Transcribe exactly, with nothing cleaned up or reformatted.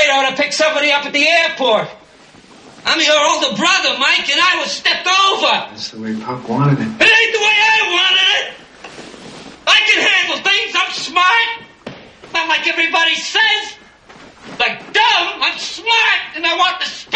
radar to pick somebody up at the airport. I'm your older brother, Mike, and I was stepped over. That's the way Pop wanted it. It ain't the way I wanted it. I can handle things. I'm smart. Not like everybody says. Like dumb, I'm smart, and I want the